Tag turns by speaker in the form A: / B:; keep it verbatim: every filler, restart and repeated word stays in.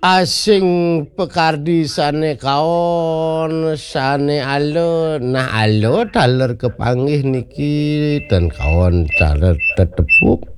A: Asing pekardi sane kaon sane alo nah alo daler kepanggih niki dan kawan daler tetepuk